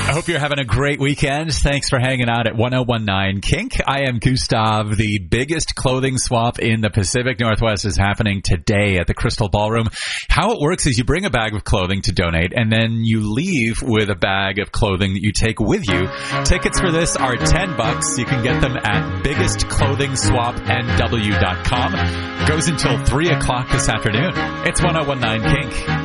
I hope you're having a great weekend. Thanks for hanging out at 1019 Kink. I am Gustav. The biggest clothing swap in the Pacific Northwest is happening today at the Crystal Ballroom. How it works is you bring a bag of clothing to donate, and then you leave with a bag of clothing that you take with you. Tickets for this are $10. You can get them at biggestclothingswapnw.com. Goes until 3 o'clock this afternoon. It's 1019 Kink.